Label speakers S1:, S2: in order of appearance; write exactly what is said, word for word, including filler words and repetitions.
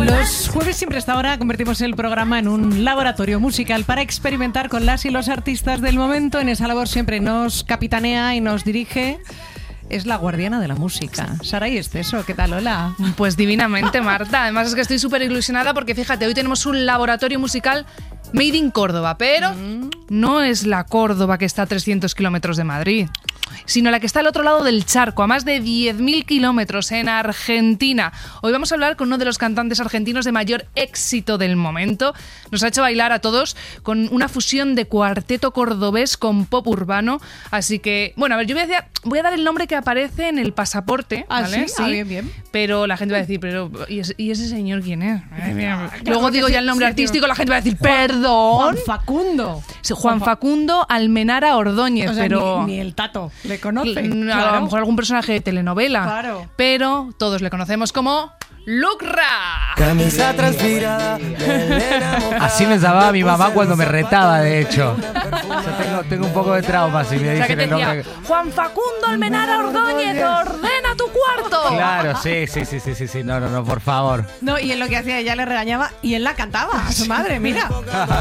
S1: Los jueves siempre a esta hora convertimos el programa en un laboratorio musical para experimentar con las y los artistas del momento. En esa labor siempre nos capitanea y nos dirige. Es la guardiana de la música. Saray Esteso, ¿qué tal? Hola.
S2: Pues divinamente, Marta. Además es que estoy súper ilusionada porque fíjate, hoy tenemos un laboratorio musical made in Córdoba, pero mm. no es la Córdoba que está a trescientos kilómetros de Madrid, sino la que está al otro lado del charco, a más de diez mil kilómetros, en Argentina. Hoy vamos a hablar con uno de los cantantes argentinos de mayor éxito del momento. Nos ha hecho bailar a todos con una fusión de cuarteto cordobés con pop urbano. Así que, bueno, a ver, yo voy a, decir, voy a dar el nombre que aparece en el pasaporte,
S1: ¿Ah,
S2: ¿vale?
S1: sí? Ah, bien, bien.
S2: Pero la gente va a decir, pero ¿y ese, y ese señor quién es? Ay, mira.
S1: Claro,
S2: Luego digo ya el nombre
S1: sí,
S2: artístico, la gente va a decir,
S1: Juan,
S2: perdón.
S1: Juan Facundo.
S2: Sí, Juan Facundo Almenara Ordóñez,
S1: o sea,
S2: pero
S1: ni, ni el Tato le conoce.
S2: A
S1: Claro.
S2: lo mejor algún personaje de telenovela.
S1: Claro.
S2: Pero todos le conocemos como Lucra.
S3: Camisa transpirada.
S4: Así me llamaba mi mamá cuando me retaba, de hecho. Yo tengo, tengo un poco de trauma si me
S2: O sea, que
S4: dicen
S2: te
S4: el
S2: decía,
S4: nombre.
S2: Juan Facundo Almenara Ordóñez, ordena tu cuarto.
S4: Claro, sí, sí, sí, sí, sí, sí. No, no, no, por favor.
S1: No, y en lo que hacía ella le regañaba y él la cantaba a su madre, mira.